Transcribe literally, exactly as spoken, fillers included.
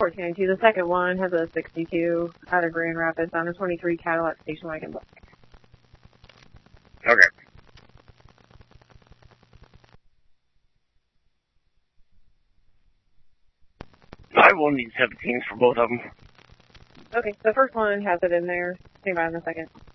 fourteen ninety-two. The second one has a sixty-two out of Grand Rapids on a twenty-three Cadillac station wagon black. Okay. I will need seventeens for both of them. Okay, the first one has it in there. Stand by in a second.